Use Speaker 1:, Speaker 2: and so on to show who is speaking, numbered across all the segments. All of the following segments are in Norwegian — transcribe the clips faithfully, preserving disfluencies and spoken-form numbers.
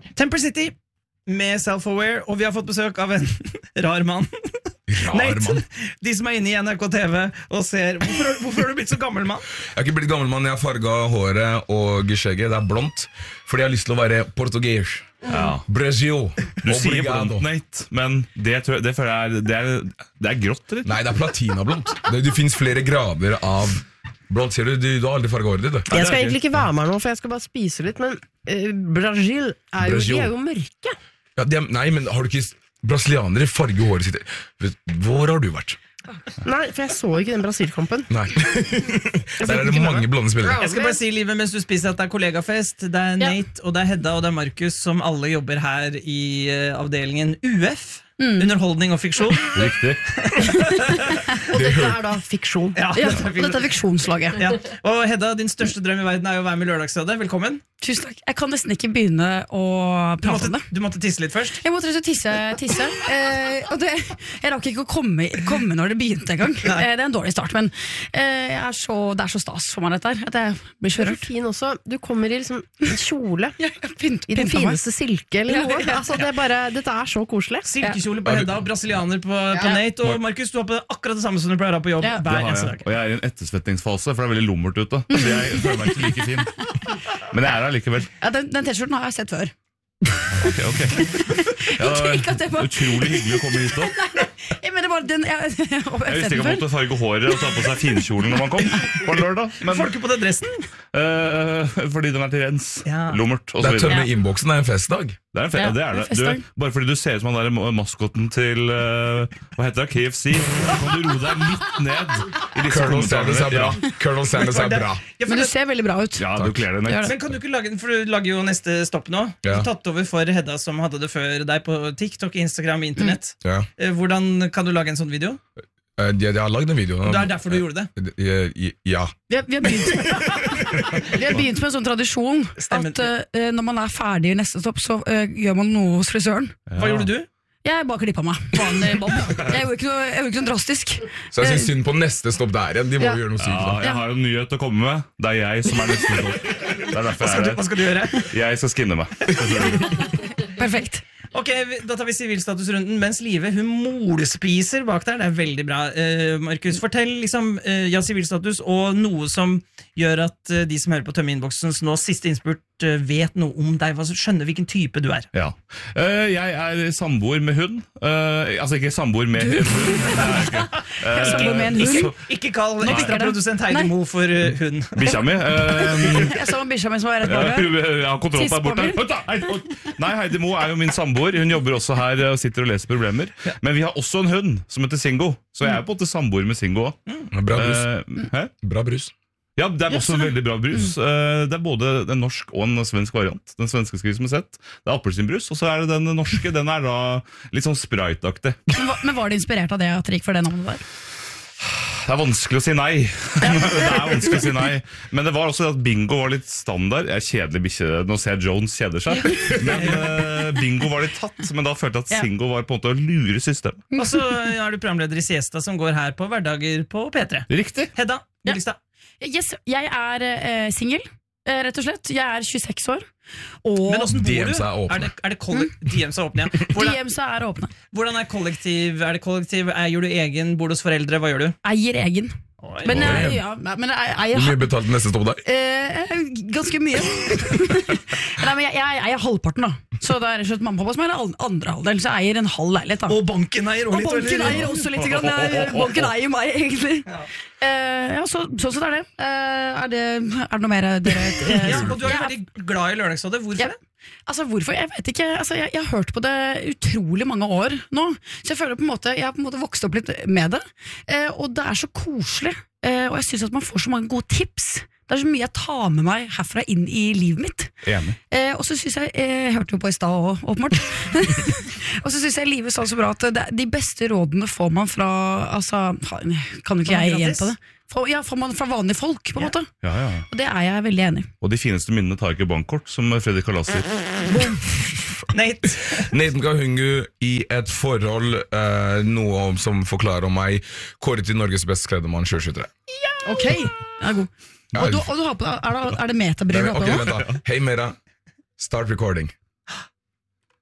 Speaker 1: Temple City med Self-Aware, og vi har fått besøk av en rar mann.
Speaker 2: Rar
Speaker 1: Nate,
Speaker 2: mann.
Speaker 1: de som er inne i N R K T V og ser Hvorfor, hvorfor har du blitt så gammel, mann?
Speaker 2: Jeg har ikke blitt gammel mann, jeg har farget håret og skjegget. Det er blondt, fordi jeg har lyst til å være portugis.
Speaker 3: Ja.
Speaker 2: Brasil.
Speaker 3: Du sier
Speaker 2: Obrigado.
Speaker 3: blondt, Nate, men det, tror jeg, det føler jeg er, det er, det er grått, eller?
Speaker 2: Nei, det er platinablondt. Det, det finnes flere grader av blondt. Ser du, du, du har aldri farget håret ditt, du.
Speaker 4: Jeg skal egentlig ikke være med her nå, for jeg skal bare spise litt. Men uh, Brasil er jo,
Speaker 2: Brasil.
Speaker 4: de er jo mørke.
Speaker 2: Ja, det er, nei, men har du ikke brasilianere farger håret sitt? Vet- Hvor har du vært?
Speaker 4: Nei, for jeg så ikke den Brasil-kampen.
Speaker 2: Nei. Der er det mange blonde spillere.
Speaker 1: Jeg skal bare si livet mens du spiser at det er kollegafest. Det er
Speaker 4: Ja.
Speaker 1: Nate, og det er Hedda og det er Markus, som alle jobber her i uh, avdelingen U F. Underholdning og fiksjon.
Speaker 3: Riktig.
Speaker 4: Og dette er da fiksjon.
Speaker 1: Ja,
Speaker 4: Ja,
Speaker 1: dette er
Speaker 4: og dette er fiksjonslaget.
Speaker 1: Ja. Og Hedda, din største drøm i verden er jo å være med i Lørdagsrådet. Velkommen.
Speaker 5: Tusen takk. Jeg kan nesten ikke begynne å
Speaker 1: Du
Speaker 5: prate
Speaker 1: måtte,
Speaker 5: om det.
Speaker 1: du måtte tisse litt først.
Speaker 5: Jeg måtte rett og slett tisse, tisse. Eh, og det, jeg rakk ikke å komme, komme når det begynte en gang. Eh, det er en dårlig start, men eh, jeg er så, det er så stas for meg dette her, at jeg blir
Speaker 4: Du
Speaker 5: så
Speaker 4: er
Speaker 5: rørt.
Speaker 4: fin også. Du kommer i liksom en kjole.
Speaker 5: Jeg har pynt,
Speaker 4: I den
Speaker 5: pynta meg.
Speaker 4: fineste silke eller
Speaker 5: Ja,
Speaker 4: noe.
Speaker 5: ja, ja.
Speaker 4: Altså, det er bare, dette er så koselig.
Speaker 1: Silkekjole på Hedda og brasilianer på, på Nate. Og Markus, du har på akkurat det samme som du pleier å ha på jobb
Speaker 5: Ja.
Speaker 3: Det
Speaker 1: hver
Speaker 3: har
Speaker 1: eneste
Speaker 3: jeg.
Speaker 1: dag.
Speaker 3: Og jeg er i en ettersvettingsfase, for det er veldig lummert ute. Så jeg føler meg ikke like fin. Men jeg er her likevel.
Speaker 5: Ja, den den T-skjorten har jeg sett før.
Speaker 3: Ok, ok. Ja,
Speaker 5: Ikke at det var-
Speaker 3: utrolig hyggelig å komme hit også.
Speaker 5: Jeg mener bare den Jeg, jeg, jeg, har
Speaker 3: Jeg
Speaker 5: sett
Speaker 3: visste
Speaker 5: den
Speaker 3: ikke man
Speaker 5: før.
Speaker 3: måtte farge håret og ta på seg finkjolen når man kom på lørdag. Men
Speaker 1: Får du ikke på den dressen?
Speaker 3: eh, fordi den er til rens,
Speaker 1: Ja.
Speaker 3: lummert og
Speaker 2: Det
Speaker 3: så
Speaker 2: er tømme
Speaker 3: videre.
Speaker 2: innboksen, det er en festdag.
Speaker 3: Det er en fe
Speaker 5: Ja,
Speaker 3: det er
Speaker 5: det
Speaker 3: det.
Speaker 5: er festdag.
Speaker 3: Du, bare fordi du ser ut som han der maskotten til eh, hva heter det, K F C, så kan du roe deg litt ned i disse
Speaker 2: Colonel Sanders er bra.
Speaker 3: Ja,
Speaker 2: Colonel Sanders er bra.
Speaker 1: Ja, for
Speaker 5: Men du
Speaker 1: det,
Speaker 5: ser veldig bra ut.
Speaker 3: ja, du kler deg
Speaker 5: Gjør
Speaker 3: ned.
Speaker 5: det.
Speaker 1: men kan du ikke lage den, for du lager jo neste stopp nå. Du
Speaker 2: Ja.
Speaker 1: har tatt over for Hedda, som hadde det før deg på TikTok, Instagram, Internett.
Speaker 2: Ja.
Speaker 1: Eh, Hvordan kan du lage en sånn video?
Speaker 2: Eh, Jeg, jeg har lagd en video.
Speaker 1: Det er derfor du gjorde det.
Speaker 2: Eh, Ja.
Speaker 5: Vi har, vi, har begynt, vi har begynt med en sånn tradisjon
Speaker 1: Stemmer.
Speaker 5: at eh, når man er ferdig i neste stopp, så eh, gjør man noe hos frisøren.
Speaker 1: Hva gjorde du?
Speaker 5: Jeg bare klippa meg. Vanlig bob. Jeg gjorde ikke noe, jeg gjorde ikke noe drastisk.
Speaker 2: Så jeg syns synd på neste stopp der igjen. De må
Speaker 5: Ja.
Speaker 2: jo gjøre noe sykt.
Speaker 3: Ja,
Speaker 2: da.
Speaker 3: jeg har jo en nyhet å komme med. Det er jeg som er neste stopp. Det er derfor
Speaker 1: Hva skal
Speaker 3: jeg
Speaker 1: du,
Speaker 3: er
Speaker 1: hva
Speaker 3: her.
Speaker 1: skal du gjøre?
Speaker 3: Jeg skal skinne meg.
Speaker 5: Perfekt.
Speaker 1: Ok, vi- Da tar vi sivilstatusrunden mens Live hun molespiser bak der. Det er veldig bra. Eh, Markus, fortell liksom, eh, ja, sivilstatus og noe som gjør at eh, de som hører på Tømmeinnboksens nå siste innspurt eh, vet noe om deg, hva som skjønner hvilken type du er.
Speaker 3: Ja. Eh, jeg er samboer med hund. Eh, altså ikke samboer med hund. Det er jeg ikke. Eh,
Speaker 5: Samboer med en hund?
Speaker 3: så-
Speaker 1: Ikke kall
Speaker 5: Nei.
Speaker 1: ekstraprodusent Heidi
Speaker 5: Nei.
Speaker 1: Mo for eh, hund.
Speaker 3: Bikkja mi. eh,
Speaker 5: Jeg så bikkja mi som var rett
Speaker 3: Ja,
Speaker 5: bak meg.
Speaker 3: jeg har kontroll på her borte.
Speaker 5: Tidsbommer.
Speaker 3: Vent da, Heidi, oi. Nei, Heidi Mo er jo min samboer. Hun jobber også her og sitter og leser problemer. Men vi har også en hund som heter Singo. Så jeg er på en måte samboer med Singo også.
Speaker 2: Bra brus.
Speaker 3: Eh, hæ?
Speaker 2: Bra brus.
Speaker 3: Ja, det er også veldig bra brus. Eh, Det er både en norsk og en svensk variant. Den svenske skrives med sett. Det er appelsinbrus, og så er det den norske. Den er da litt sånn Sprite-aktig.
Speaker 5: Men, hva- men var det inspirert av det at dere gikk for det navnet der?
Speaker 3: Det er vanskelig å si nei. det er vanskelig å si nei Men det var også at bingo var litt standard. Jeg er kjedelig bikkje, nå ser jeg Jones kjeder seg. Men eh, bingo var litt tatt. Men da følte jeg at
Speaker 5: Ja.
Speaker 3: Singo var på en måte å lure systemet.
Speaker 1: Og så er du programleder i Siesta, som går her på hverdager på P tre.
Speaker 3: Riktig.
Speaker 1: Hedda,
Speaker 5: Ja.
Speaker 1: Billingstad.
Speaker 5: Yes, jeg er eh, singel, eh, rett og slett. Jeg er tjueseks år. Og
Speaker 1: Men hvordan bor
Speaker 2: D
Speaker 1: du?
Speaker 2: Ms er åpne.
Speaker 1: Er det, er det kollek- D Ms er åpne, ja. Hvordan,
Speaker 5: D Ms er åpne.
Speaker 1: hvordan er kollektiv? Er det kollektiv? Eier du egen? Bor du hos foreldre? Hva gjør du?
Speaker 5: Eier egen.
Speaker 1: Oi.
Speaker 5: Men,
Speaker 2: Oi.
Speaker 5: jeg, ja, men jeg, jeg,
Speaker 2: Hvor mye betalte neste stopp der?
Speaker 5: Eh, ganske mye. Nei, men jeg, jeg, jeg er halvparten, da. Så det er rett og slett mamma og pappa som er den andre halvdelen. Så jeg eier en halv leilighet. da
Speaker 1: Og banken eier
Speaker 5: Og
Speaker 1: litt,
Speaker 5: banken
Speaker 1: eller?
Speaker 5: eier også litt. Grann. Jeg- Banken eier meg, egentlig. Eh, ja, så, sånn sett er det. Eh, er det. Er det noe mer dere eh,
Speaker 1: Ja, og du er jo
Speaker 5: jeg-
Speaker 1: veldig glad i Lørdagsrådet. Hvorfor
Speaker 5: Ja.
Speaker 1: det?
Speaker 5: Altså hvorfor? Jeg vet ikke. Altså, jeg, jeg har hørt på det utrolig mange år nå. Så jeg føler på en måte Jeg har på en måte vokst opp litt med det. Eh, og det er så koselig. Eh, og jeg syns at man får så mange gode tips. Det er så mye jeg tar med meg herfra inn i livet mitt.
Speaker 3: Enig.
Speaker 5: Eh, og så synes jeg eh, Jeg hørte jo på i stad òg, åpenbart. Og så syns jeg livet sa så bra at det, de beste rådene får man fra Altså, faen, kan jo ikke jeg
Speaker 1: Gratis.
Speaker 5: gjenta det? Fra, ja, får man fra vanlige folk, på en
Speaker 1: Ja.
Speaker 5: måte.
Speaker 3: Ja, ja.
Speaker 5: Og det er jeg veldig enig i.
Speaker 3: Og de fineste minnene tar ikke bankkort, som Fredrik Kalas sier.
Speaker 1: Nate.
Speaker 2: Nathan Kahungu i et forhold, eh, noe om, som forklarer om meg, kåret til Norges best kledde mann tjue tjuetre.
Speaker 5: Ok, jeg er god.
Speaker 2: Ja,
Speaker 5: Og du, og du har på deg, er det, er det metabriller du har
Speaker 2: Ok,
Speaker 5: på
Speaker 2: vent
Speaker 5: nå?
Speaker 2: da. Hei Mera, start recording.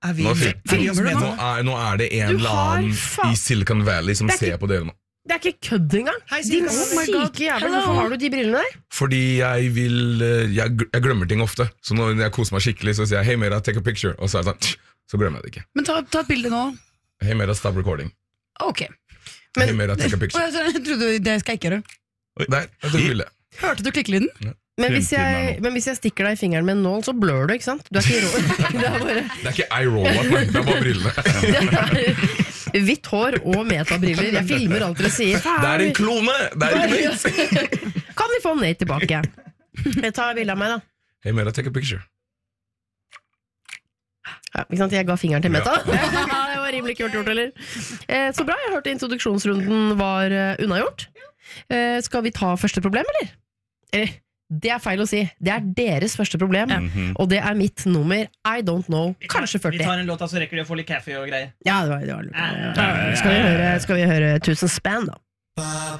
Speaker 1: Er vi,
Speaker 2: Nå,
Speaker 1: er vi oss
Speaker 5: filmer du
Speaker 1: med
Speaker 2: nå,
Speaker 1: nå?
Speaker 2: er, nå er det en
Speaker 4: Du
Speaker 2: eller
Speaker 4: har
Speaker 2: annen
Speaker 4: faen-
Speaker 2: i Silicon Valley som
Speaker 4: Det er ikke-
Speaker 2: ser på dere nå.
Speaker 4: Det er ikke kødd engang.
Speaker 1: Hei,
Speaker 4: Din
Speaker 1: Silicon Valley.
Speaker 4: syke jævel,
Speaker 5: Hello.
Speaker 4: hvorfor har du de brillene der?
Speaker 2: Fordi jeg vil eh, jeg, gl- jeg glemmer ting ofte. Så når jeg koser meg skikkelig, så sier jeg 'Hei, Mera, take a picture'. Og så er det sånn tsk, så glemmer jeg det ikke.
Speaker 5: Men ta, ta et bilde nå.
Speaker 2: 'Hei, Mera, stop recording'.
Speaker 5: Ok.
Speaker 4: Men-
Speaker 2: Hei, Mera, take a
Speaker 5: Å,
Speaker 2: picture.
Speaker 5: jeg, jeg trodde det skal jeg ikke gjøre.
Speaker 2: Der, jeg tok bildet.
Speaker 5: Hørte du klikkelyden?
Speaker 4: Men hvis,
Speaker 3: Fremtiden er
Speaker 4: jeg,
Speaker 3: nå.
Speaker 4: men hvis jeg stikker deg i fingeren med en nål, så blør du, ikke sant? Du er ikke rå. Det er bare
Speaker 2: Det er ikke eye roll, nei, det er bare brillene.
Speaker 4: det er hvitt hår og metabriller. Jeg filmer alt dere sier.
Speaker 2: Det er en klone! Det er ikke mitt!
Speaker 4: Kan vi få Nate tilbake? Jeg tar bilde av meg, da.
Speaker 2: Hei, Mera, take a picture.
Speaker 4: Ja, ikke sant? Jeg ga fingeren til Meta. Det var rimelig kult gjort, eller? Eh, så bra, jeg hørte introduksjonsrunden var eh, unnagjort. Eh, skal vi ta første problem, eller? Eller, det er feil å si. Det er deres første problem, og det er mitt nummer I don't know, kanskje
Speaker 1: Vi
Speaker 4: førti.
Speaker 1: tar en låt, så rekker de å få litt kaffe og greier.
Speaker 4: Ja, det var, det var lurt. Skal vi høre, skal vi høre tusen spann, da?